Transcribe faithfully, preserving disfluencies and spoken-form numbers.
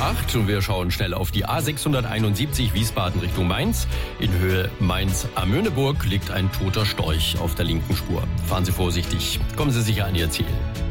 acht und wir schauen schnell auf die A sechshunderteinundsiebzig Wiesbaden Richtung Mainz. In Höhe Mainz-Amöneburg liegt ein toter Storch auf der linken Spur. Fahren Sie vorsichtig, kommen Sie sicher an Ihr Ziel.